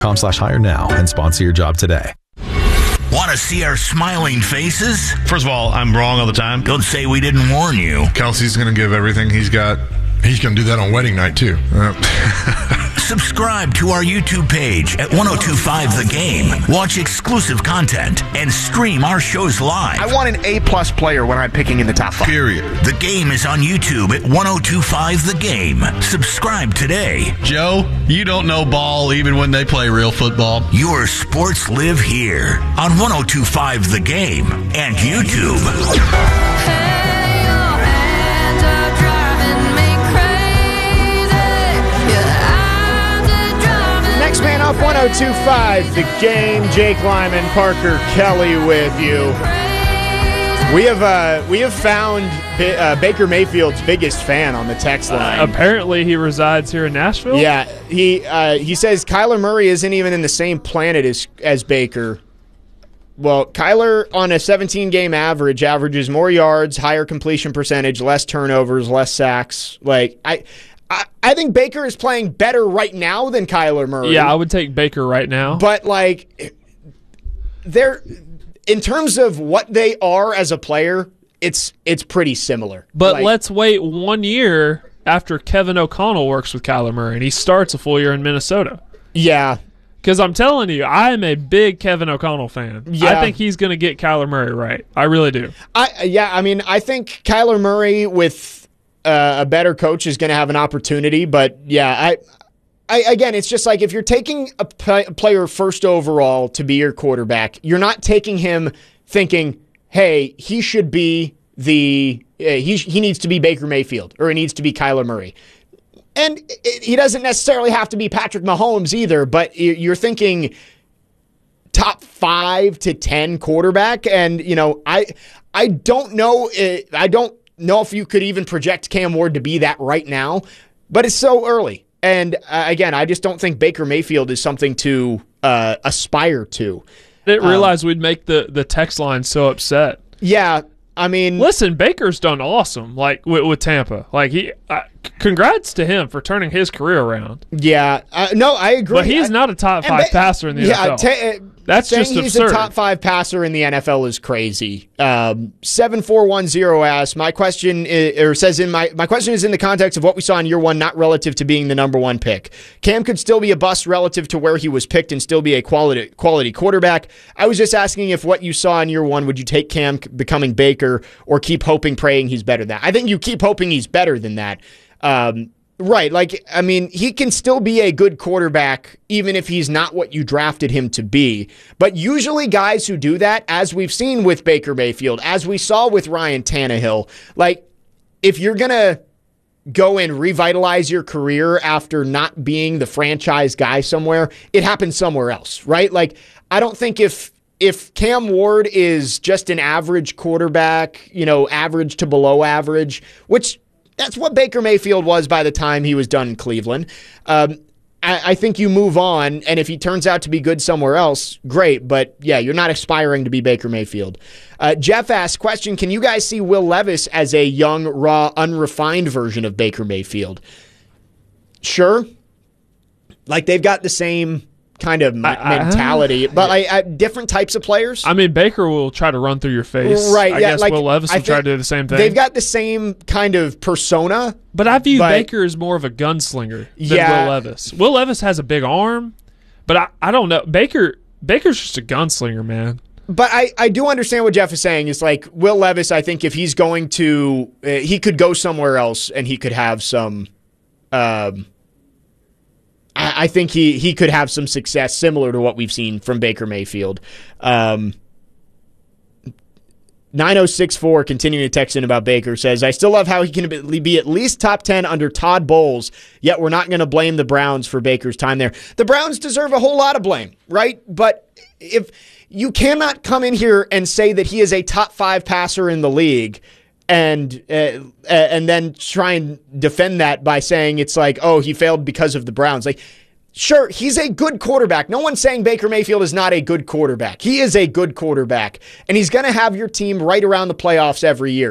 Hire now and sponsor your job today. Want to see our smiling faces? First of all, I'm wrong all the time. Don't say we didn't warn you. Kelsey's going to give everything he's got. He's going to do that on wedding night, too. Subscribe to our YouTube page at 1025 The Game. Watch exclusive content and stream our shows live. I want an A-plus player when I'm picking in the top 5. Period. The Game is on YouTube at 1025 The Game. Subscribe today. Joe, you don't know ball even when they play real football. Your sports live here on 1025 The Game and YouTube. Next man up, 1025 The Game. Jake Lyman, Parker Kelly with you. We have found Baker Mayfield's biggest fan on the text line. Apparently, he resides here in Nashville. Yeah, he says Kyler Murray isn't even in the same planet as Baker. Well, Kyler on a 17-game average averages more yards, higher completion percentage, less turnovers, less sacks. Like I think Baker is playing better right now than Kyler Murray. Yeah, I would take Baker right now. But like, in terms of what they are as a player, it's pretty similar. But let's wait 1 year after Kevin O'Connell works with Kyler Murray and he starts a full year in Minnesota. Yeah. Because I'm telling you, I am a big Kevin O'Connell fan. Yeah. I think he's going to get Kyler Murray right. I really do. I think Kyler Murray with a better coach is going to have an opportunity. But yeah, again, it's just like if you're taking a player first overall to be your quarterback, you're not taking him thinking, hey, he should be he needs to be Baker Mayfield or he needs to be Kyler Murray. And he doesn't necessarily have to be Patrick Mahomes either, but you're thinking top 5 to 10 quarterback. And, I don't know. I don't know if you could even project Cam Ward to be that right now, but it's so early. And again, I just don't think Baker Mayfield is something to aspire to. I didn't realize we'd make the text line so upset. Yeah. I mean, listen, Baker's done awesome, like with Tampa. Like congrats to him for turning his career around. Yeah, no, I agree. But he's not a top 5 passer in the NFL. That's just absurd. He's a top 5 passer in the NFL is crazy. 7410 asks, my question is in the context of what we saw in year 1, not relative to being the number 1 pick. Cam could still be a bust relative to where he was picked and still be a quality quarterback. I was just asking if what you saw in year 1, would you take Cam becoming Baker or keep hoping, praying he's better than that? I think you keep hoping he's better than that. Right. Like, I mean, he can still be a good quarterback even if he's not what you drafted him to be. But usually guys who do that, as we've seen with Baker Mayfield, as we saw with Ryan Tannehill, like if you're going to go and revitalize your career after not being the franchise guy somewhere, it happens somewhere else, right? Like, I don't think if Cam Ward is just an average quarterback, average to below average, which that's what Baker Mayfield was by the time he was done in Cleveland. I think you move on, and if he turns out to be good somewhere else, great. But yeah, you're not aspiring to be Baker Mayfield. Jeff asks, question, can you guys see Will Levis as a young, raw, unrefined version of Baker Mayfield? Sure. Like they've got the same kind of mentality, but different types of players. I mean, Baker will try to run through your face. Right. I guess Will Levis will try to do the same thing. They've got the same kind of persona. But I view Baker as more of a gunslinger than Will Levis. Will Levis has a big arm, but I don't know. Baker's just a gunslinger, man. But I do understand what Jeff is saying. It's like Will Levis, I think if he's going to, he could go somewhere else and he could have some, I think he could have some success similar to what we've seen from Baker Mayfield. 9064 continuing to text in about Baker says, I still love how he can be at least top 10 under Todd Bowles, yet we're not going to blame the Browns for Baker's time there. The Browns deserve a whole lot of blame, right? But if you cannot come in here and say that he is a top 5 passer in the league and then try and defend that by saying it's like, oh, he failed because of the Browns. Like, sure, he's a good quarterback. No one's saying Baker Mayfield is not a good quarterback. He is a good quarterback, and he's going to have your team right around the playoffs every year.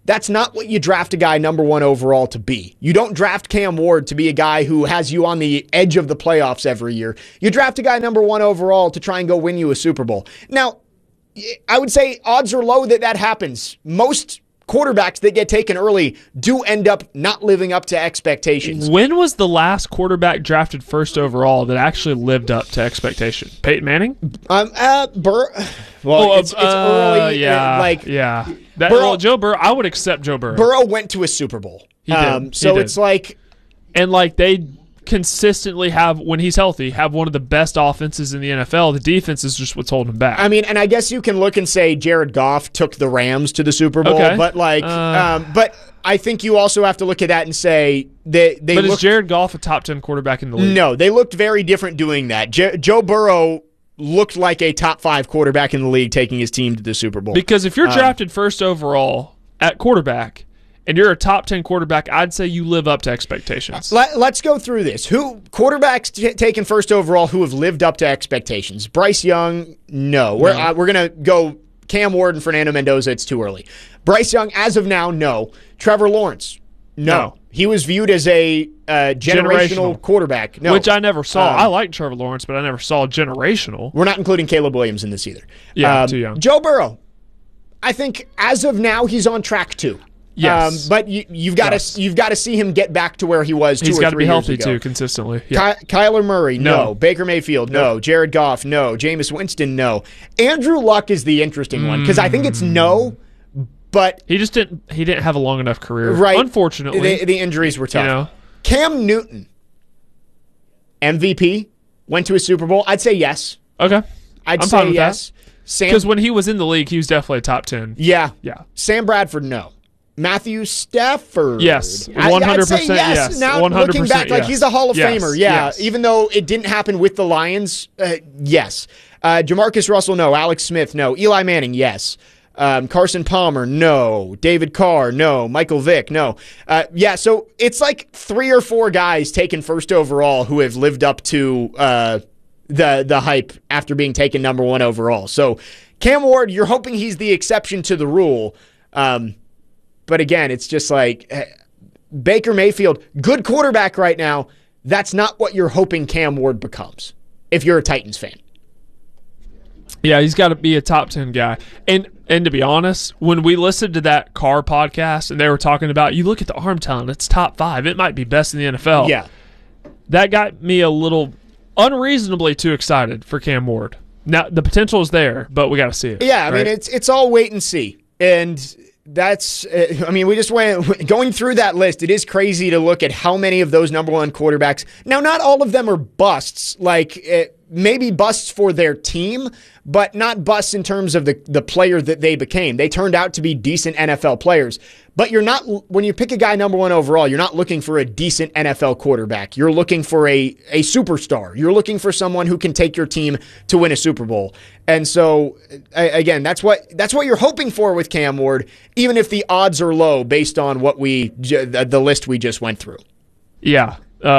That's not what you draft a guy number 1 overall to be. You don't draft Cam Ward to be a guy who has you on the edge of the playoffs every year. You draft a guy number 1 overall to try and go win you a Super Bowl. Now, I would say odds are low that happens. Most quarterbacks that get taken early do end up not living up to expectations. When was the last quarterback drafted first overall that actually lived up to expectation? Peyton Manning? Well, it's early. Yeah. Joe Burrow, I would accept Joe Burrow. Burrow went to a Super Bowl. He did. So it's like... And like they consistently have, when he's healthy, have one of the best offenses in the NFL. The defense is just what's holding him back. I mean, and I guess you can look and say Jared Goff took the Rams to the Super Bowl, okay. But but I think you also have to look at that and say But is Jared Goff a top 10 quarterback in the league? No, they looked very different doing that. Joe Burrow looked like a top 5 quarterback in the league taking his team to the Super Bowl. Because if you're drafted first overall at quarterback and you're a top 10 quarterback, I'd say you live up to expectations. Let's go through this. Who quarterbacks taken first overall who have lived up to expectations? Bryce Young, no. We're going to go Cam Ward and Fernando Mendoza. It's too early. Bryce Young, as of now, no. Trevor Lawrence, no. He was viewed as a generational quarterback. No. Which I never saw. I like Trevor Lawrence, but I never saw generational. We're not including Caleb Williams in this either. Yeah, too young. Joe Burrow, I think as of now, he's on track too. Yes. But you've got to see him get back to where he was 2 or 3 years ago. He's got to be healthy too, consistently. Yeah. Kyler Murray, no. Baker Mayfield, no. Jared Goff, no. Jameis Winston, no. Andrew Luck is the interesting one because I think it's no, but he just didn't have a long enough career. Right. Unfortunately. The injuries were tough. You know? Cam Newton, MVP, went to a Super Bowl. I'd say yes. Okay. I'm say yes. Because when he was in the league, he was definitely a top 10. Yeah. Yeah. Sam Bradford, no. Matthew Stafford. Yes. 100% I'd say yes. Now 100% looking back, like he's a Hall of Famer. Yeah. Yes. Even though it didn't happen with the Lions, yes. Jamarcus Russell, no. Alex Smith, no. Eli Manning, yes. Carson Palmer, no. David Carr, no. Michael Vick, no. So it's like 3 or 4 guys taken first overall who have lived up to the hype after being taken number 1 overall. So Cam Ward, you're hoping he's the exception to the rule. But again, it's just like Baker Mayfield, good quarterback right now. That's not what you're hoping Cam Ward becomes if you're a Titans fan. Yeah, he's got to be a top 10 guy. And to be honest, when we listened to that Carr podcast and they were talking about, you look at the arm talent, it's top 5. It might be best in the NFL. Yeah. That got me a little unreasonably too excited for Cam Ward. Now, the potential is there, but we got to see it. Yeah, I mean, it's all wait and see. And that's, we just went going through that list. It is crazy to look at how many of those number 1 quarterbacks. Now, not all of them are busts, maybe busts for their team, but not busts in terms of the player that they became. They turned out to be decent NFL players. But you're not, when you pick a guy number 1 overall, you're not looking for a decent NFL quarterback. You're looking for a superstar. You're looking for someone who can take your team to win a Super Bowl. And so, again, that's what you're hoping for with Cam Ward, even if the odds are low based on what the list we just went through. Yeah.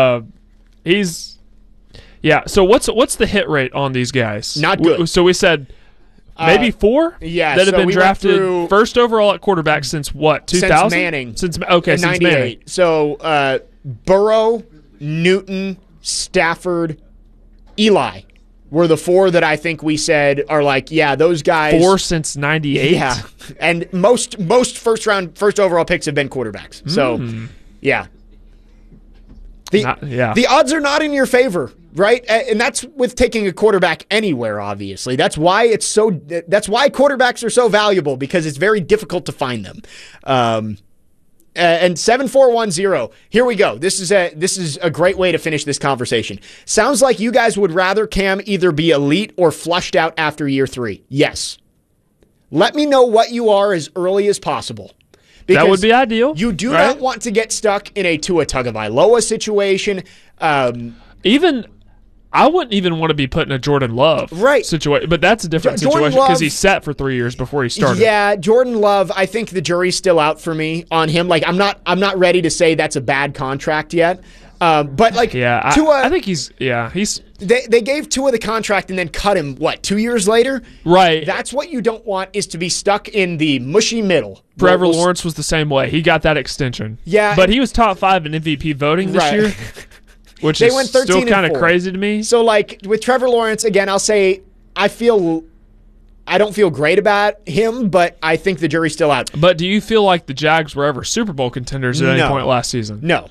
So what's the hit rate on these guys? Not good. So we said maybe 4? Yeah. That have been we drafted first overall at quarterback since what? 2000? Since Manning. Since 98. Manning. So Burrow, Newton, Stafford, Eli were the 4 that I think we said are like, yeah, those guys. 4 since 98? Yeah. And most first overall picks have been quarterbacks. So, yeah. The odds are not in your favor, right? And that's with taking a quarterback anywhere, obviously. That's why quarterbacks are so valuable, because it's very difficult to find them. And 7410, here we go. This is a great way to finish this conversation. Sounds like you guys would rather Cam either be elite or flushed out after year 3. Yes. Let me know what you are as early as possible. That would be ideal. You do not want to get stuck in a Tua Tagovailoa situation. I wouldn't even want to be put in a Jordan Love situation, but that's a different situation because he sat for 3 years before he started. Yeah, Jordan Love, I think the jury's still out for me on him. Like I'm not ready to say that's a bad contract yet. But like, Tua, I think he's. They gave Tua the contract and then cut him, 2 years later? Right. That's what you don't want, is to be stuck in the mushy middle. Trevor Lawrence was the same way. He got that extension. Yeah. But he was top 5 in MVP voting this year, which they is went 13 still kind of and 4. crazy to me. So, like, with Trevor Lawrence, again, I'll say I don't feel great about him, but I think the jury's still out. But do you feel like the Jags were ever Super Bowl contenders at any point last season? No.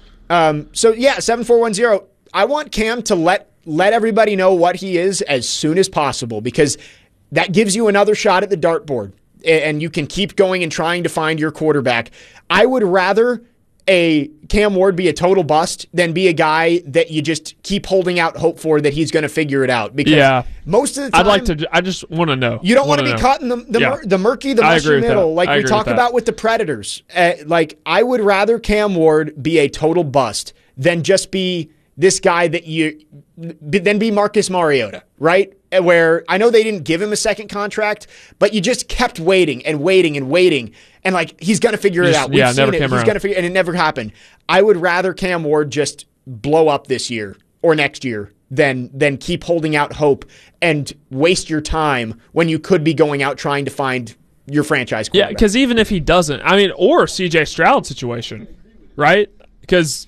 7410. I want Cam to let everybody know what he is as soon as possible, because that gives you another shot at the dartboard, and you can keep going and trying to find your quarterback. I would rather a Cam Ward be a total bust than be a guy that you just keep holding out hope for that he's going to figure it out. Because most of the time, I just want to know. You don't want to be caught in the murky, the mushy middle, like we talk about with the Predators. I would rather Cam Ward be a total bust than just be this guy that then be Marcus Mariota, right? Where I know they didn't give him a second contract, but you just kept waiting and waiting and waiting. And he's going to figure it out. We've seen it. He's going to figure, and it never happened. I would rather Cam Ward just blow up this year or next year than keep holding out hope and waste your time when you could be going out trying to find your franchise quarterback. Yeah, because even if he doesn't, or CJ Stroud situation, right? Because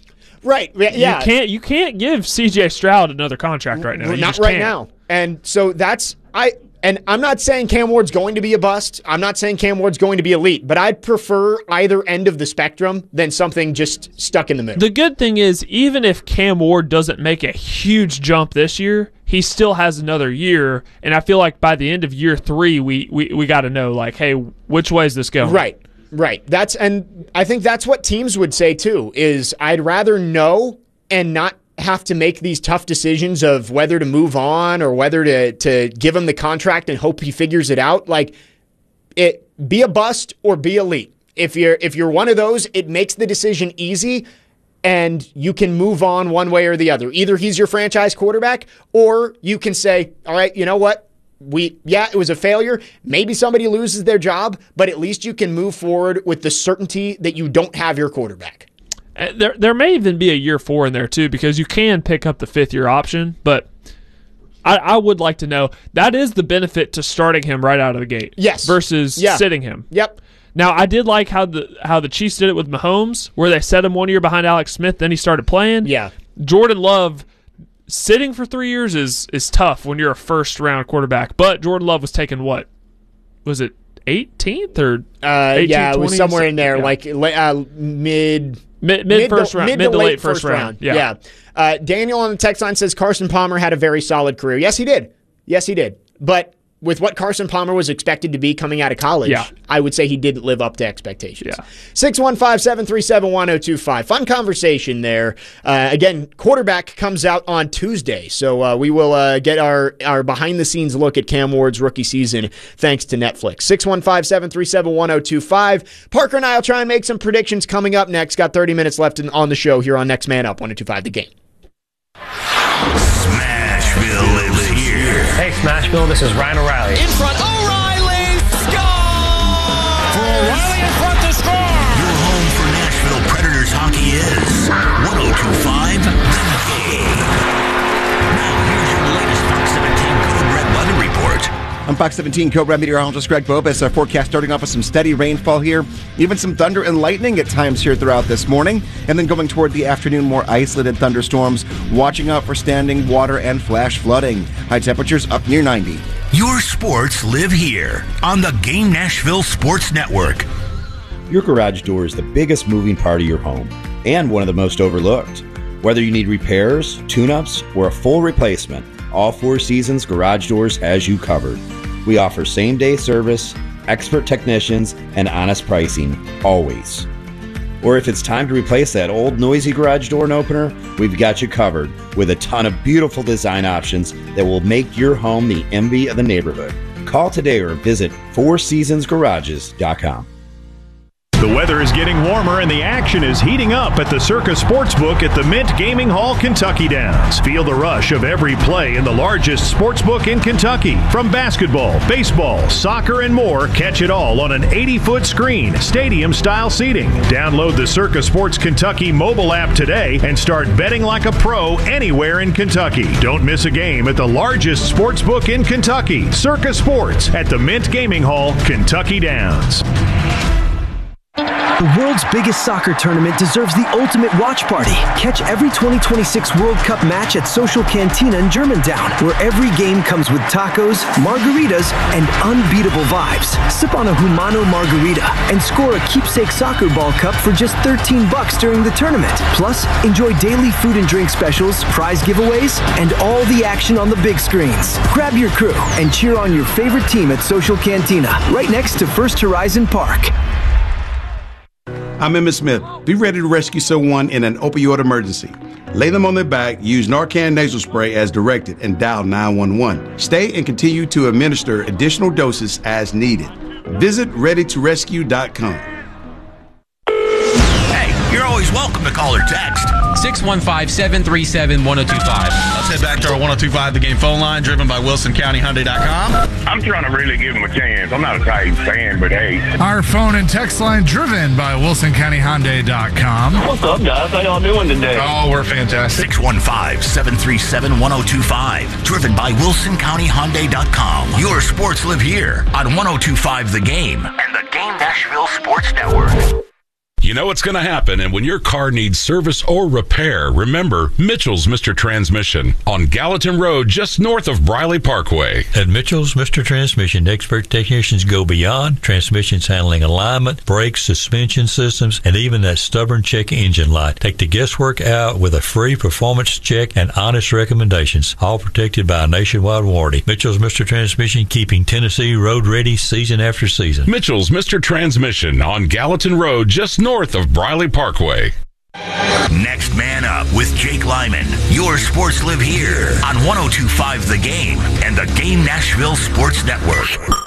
you can't give CJ Stroud another contract right now. Not right now. And so I'm not saying Cam Ward's going to be a bust. I'm not saying Cam Ward's going to be elite, but I'd prefer either end of the spectrum than something just stuck in the middle. The good thing is, even if Cam Ward doesn't make a huge jump this year, he still has another year, and I feel like by the end of year 3, we got to know, hey, which way is this going? Right. And I think that's what teams would say too, is I'd rather know and not have to make these tough decisions of whether to move on or whether to give him the contract and hope he figures it out. Be a bust or be elite. If you're one of those, it makes the decision easy and you can move on one way or the other. Either he's your franchise quarterback, or you can say, all right, you know what? It was a failure. Maybe somebody loses their job, but at least you can move forward with the certainty that you don't have your quarterback. There may even be a year 4 in there too, because you can pick up the 5th-year option, but I would like to know. That is the benefit to starting him right out of the gate. Yes. Versus sitting him. Yep. Now, I did like how the Chiefs did it with Mahomes, where they set him 1 year behind Alex Smith, then he started playing. Yeah. Jordan Love, sitting for 3 years is tough when you're a first-round quarterback, but Jordan Love was taken what? Was it 18th or 18th, it was somewhere in there, mid first round, mid to late first round. Yeah. Daniel on the text line says Carson Palmer had a very solid career. Yes, he did. But with what Carson Palmer was expected to be coming out of college, I would say he didn't live up to expectations. 615-737-1025. Fun conversation there. Again, quarterback comes out on Tuesday, so we will get our behind-the-scenes look at Cam Ward's rookie season thanks to Netflix. 615-737-1025. Parker and I will try and make some predictions coming up next. Got 30 minutes left on the show here on Next Man Up, 1025 The Game. Smashville lives here. Hey, Smashville, this is Ryan O'Reilly. In front, O'Reilly! Score! For O'Reilly in front to score! Your home for Nashville Predators hockey is 1025 The Game. Now, here's your latest Fox 17 Code Red weather report. I'm Fox 17 Code Red meteorologist Greg Bobus. Our forecast starting off with some steady rainfall here, even some thunder and lightning at times here throughout this morning, and then going toward the afternoon, more isolated thunderstorms. Watching out for standing water and flash flooding. High temperatures up near 90. Your sports live here on the Game Nashville Sports Network. Your garage door is the biggest moving part of your home and one of the most overlooked. Whether you need repairs, tune-ups, or a full replacement, all Four Seasons Garage Doors has you covered. We offer same-day service, expert technicians, and honest pricing, always. Or if it's time to replace that old noisy garage door opener, we've got you covered with a ton of beautiful design options that will make your home the envy of the neighborhood. Call today or visit FourSeasonsGarages.com. The weather is getting warmer and the action is heating up at the Circa Sportsbook at the Mint Gaming Hall, Kentucky Downs. Feel the rush of every play in the largest sportsbook in Kentucky. From basketball, baseball, soccer, and more, catch it all on an 80-foot screen, stadium-style seating. Download the Circa Sports Kentucky mobile app today and start betting like a pro anywhere in Kentucky. Don't miss a game at the largest sportsbook in Kentucky, Circa Sports at the Mint Gaming Hall, Kentucky Downs. The world's biggest soccer tournament deserves the ultimate watch party. Catch every 2026 World Cup match at Social Cantina in Germantown, where every game comes with tacos, margaritas, and unbeatable vibes. Sip on a Humano margarita and score a keepsake soccer ball cup for just $13 during the tournament. Plus, enjoy daily food and drink specials, prize giveaways, and all the action on the big screens. Grab your crew and cheer on your favorite team at Social Cantina, right next to First Horizon Park. I'm Emmett Smith. Be ready to rescue someone in an opioid emergency. Lay them on their back, use Narcan nasal spray as directed, and dial 911. Stay and continue to administer additional doses as needed. Visit readytorescue.com. Hey, you're always welcome to call or text. 615-737-1025. Let's head back to our 1025 The Game phone line, driven by WilsonCountyHyundai.com. I'm trying to really give him a chance. I'm not a Titans fan, but hey. Our phone and text line driven by WilsonCountyHyundai.com. What's up, guys? How y'all doing today? Oh, we're fantastic. 615-737-1025. Driven by WilsonCountyHyundai.com. Your sports live here on 1025 The Game and the Game Nashville Sports Network. You know what's going to happen, and when your car needs service or repair, remember Mitchell's Mr. Transmission on Gallatin Road, just north of Briley Parkway. At Mitchell's Mr. Transmission, expert technicians go beyond transmissions handling alignment, brakes, suspension systems, and even that stubborn check engine light. Take the guesswork out with a free performance check and honest recommendations, all protected by a nationwide warranty. Mitchell's Mr. Transmission, keeping Tennessee road ready season after season. Mitchell's Mr. Transmission on Gallatin Road, just north of Briley Parkway. Next man up with Jake Lyman. Your sports live here on 1025 The Game and the Game Nashville Sports Network.